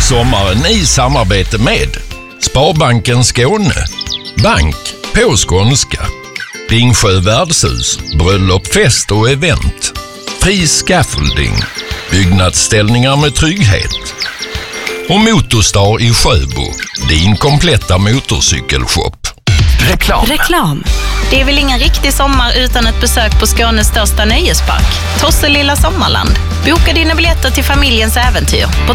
sommaren i samarbete med Sparbanken Skåne, bank på skånska, Ringsjö värdshus, bröllop, fest och event, Fri Scaffolding, byggnadsställningar med trygghet och Motorstar i Sjöbo, din kompletta motorcykelshop. Reklam. Det är väl ingen riktig sommar utan ett besök på Skånes största nöjespark, Tosselilla Sommarland. Boka dina biljetter till familjens äventyr på